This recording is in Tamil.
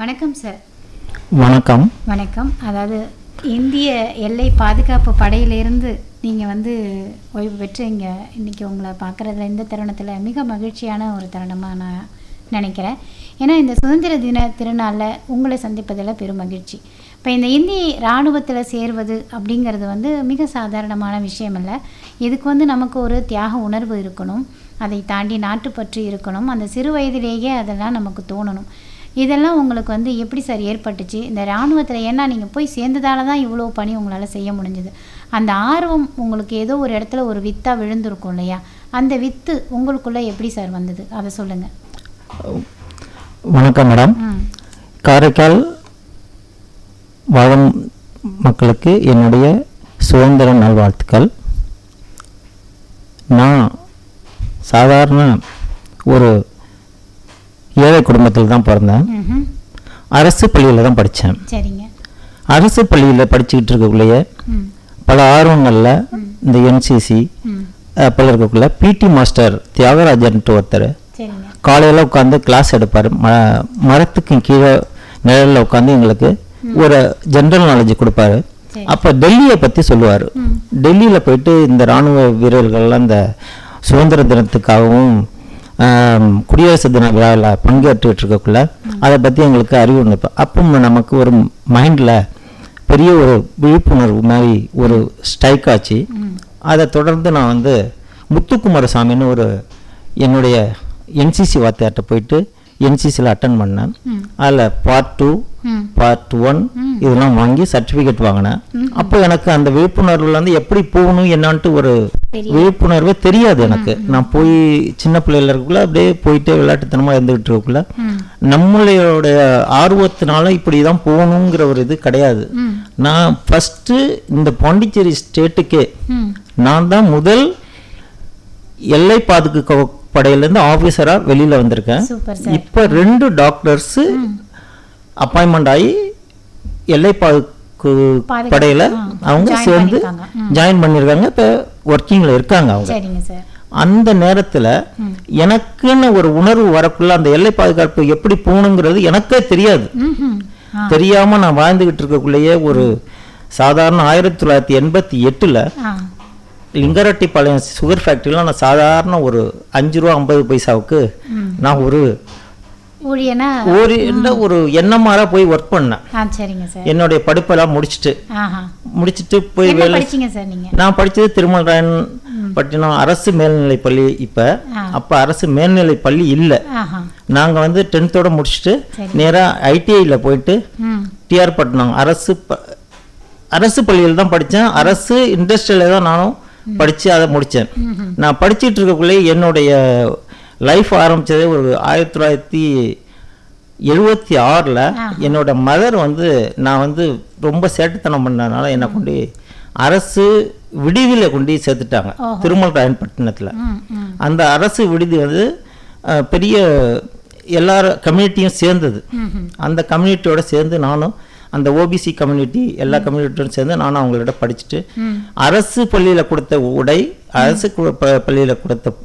வணக்கம் சார். வணக்கம். வணக்கம். அதாவது இந்திய எல்லை பாதுகாப்பு படையிலிருந்து நீங்கள் ஓய்வு பெற்று இங்கே இன்றைக்கி உங்களை பார்க்குறதுல இந்த தருணத்தில் மிக மகிழ்ச்சியான ஒரு தருணமாக நான் நினைக்கிறேன். ஏன்னா இந்த சுதந்திர தின திருநாளில் உங்களை சந்திப்பதில் பெரும் மகிழ்ச்சி. இப்போ இந்த இந்திய இராணுவத்தில் சேர்வது அப்படிங்கிறது மிக சாதாரணமான விஷயம் இல்லை. இதுக்கு நமக்கு ஒரு தியாக உணர்வு இருக்கணும், அதை தாண்டி நாட்டுப்பற்று இருக்கணும், அந்த சிறு வயதிலேயே அதெல்லாம் நமக்கு தோணணும். இதெல்லாம் உங்களுக்கு எப்படி சார் ஏற்பட்டுச்சு இந்த இராணுவத்தில்? ஏன்னா நீங்கள் போய் சேர்ந்ததால தான் இவ்வளோ பணி உங்களால் செய்ய முடிஞ்சுது. அந்த ஆர்வம் உங்களுக்கு ஏதோ ஒரு இடத்துல ஒரு வித்தாக விழுந்திருக்கும் இல்லையா? அந்த வித்து உங்களுக்குள்ளே எப்படி சார் வந்தது, அதை சொல்லுங்கள். வணக்கம் மேடம். காரைக்கால் வாழும் மக்களுக்கு என்னுடைய சுதந்திர நல்வாழ்த்துக்கள். நான் சாதாரண ஒரு ஏழை குடும்பத்தில் தான் பிறந்தேன். அரசு பள்ளியில் தான் படித்தேன். சரிங்க. அரசு பள்ளியில் படிச்சுக்கிட்டு இருக்கக்குள்ளேயே பல ஆர்வங்களில் இந்த என்சிசி அப்போ இருக்கக்குள்ள பிடி மாஸ்டர் தியாகராஜன்ட்டு ஒருத்தர் காலையில் உட்காந்து கிளாஸ் எடுப்பார். மரத்துக்கு கீழே நிழலில் உட்காந்து எங்களுக்கு ஒரு ஜென்ரல் நாலேஜ் கொடுப்பாரு. அப்போ டெல்லியை பற்றி சொல்லுவார். டெல்லியில் போயிட்டு இந்த இராணுவ வீரர்கள்லாம் இந்த சுதந்திர தினத்துக்காகவும் குடியரசு தின விழாவில் பங்கேற்றுட்டு இருக்கக்குள்ள அதை பற்றி எங்களுக்கு அறிவு இருந்தப்போ அப்போ நமக்கு ஒரு மைண்டில் பெரிய ஒரு விழிப்புணர்வு மாதிரி ஒரு ஸ்ட்ரைக் ஆச்சு. அதை தொடர்ந்து நான் முத்துக்குமாரசாமின்னு ஒரு என்னுடைய என்சிசி வார்த்தையாட்ட போயிட்டு என்சிசியில் அட்டன் பண்ணேன். அதில் பார்ட் 2 பார்ட் 1 இதெல்லாம் வாங்கி சர்டிஃபிகேட் வாங்கினேன். அப்போ எனக்கு அந்த விழிப்புணர்வுல எப்படி போகணும் என்னான்ட்டு ஒரு விழிப்புணர்வே தெரியாது எனக்கு. நான் போய் சின்ன பிள்ளைல இருக்கக்குள்ள அப்படியே போயிட்டு விளையாட்டுத்தனமாக இருந்துகிட்டு இருக்கக்குள்ள நம்மளுடைய ஆர்வத்தினால இப்படி தான் போகணுங்கிற ஒரு இது கிடையாது. நான் ஃபஸ்ட்டு இந்த பாண்டிச்சேரி ஸ்டேட்டுக்கே நான் தான் முதல் எல்லை பாதுகாப்பு படையிலேருந்து ஆஃபீஸராக வெளியில் வந்திருக்கேன். இப்போ 2 டாக்டர்ஸ் அப்பாயின்மெண்ட் ஆகி எல்லை பாதுகாப்பு படையில் அவங்க சேர்ந்து ஜாயின் பண்ணியிருக்காங்க. இப்போ ஒர்க்கிங்கில் இருக்காங்க அவங்க. அந்த நேரத்தில் எனக்குன்னு ஒரு உணர்வு வரக்குள்ள அந்த எல்லை பாதுகாப்பு எப்படி போகணுங்கிறது எனக்கே தெரியாது. தெரியாமல் நான் வாழ்ந்துக்கிட்டு இருக்கக்குள்ளேயே ஒரு சாதாரண 1988 லிங்கரெட்டிப்பாளையம் சுகர் ஃபேக்ட்ரியில் நான் சாதாரண ஒரு 5 ரூபா 50 பைசாவுக்கு நான் ஒரு எண்ணமாரா போய் ஒர்க் பண்ணேன். என்னுடைய படிப்பெல்லாம் முடிச்சுட்டு போய் வேலை. நான் படித்தது திருமலராயன் பட்டினம் அரசு மேல்நிலை பள்ளி. அப்போ அரசு மேல்நிலை பள்ளி இல்லை. நாங்கள் 10th முடிச்சுட்டு நேராக ஐடிஐயில் போயிட்டு டிஆர் பட்டினம் அரசு பள்ளியில் தான் படித்தேன். அரசு இண்டஸ்ட்ரியில் தான் நானும் படித்து அதை முடித்தேன். நான் படிச்சுட்டு இருக்கக்குள்ளே என்னுடைய லைஃப் ஆரம்பித்ததே ஒரு 1976 என்னோட மதர் நான் ரொம்ப சேட்டுத்தனம் பண்ணதுனால என்னை கொண்டு அரசு விடுதியில் கொண்டு சேர்த்துட்டாங்க திருமலராயன் பட்டினத்தில். அந்த அரசு விடுதி பெரிய எல்லாரும் கம்யூனிட்டியும் சேர்ந்தது. அந்த கம்யூனிட்டியோட சேர்ந்து நானும் அந்த ஓபிசி கம்யூனிட்டி எல்லா கம்யூனிட்டியோடும் சேர்ந்து நானும் அவங்களோட படிச்சுட்டு அரசு பள்ளியில் கொடுத்த உடை, அரசு பள்ளியில் கொடுத்த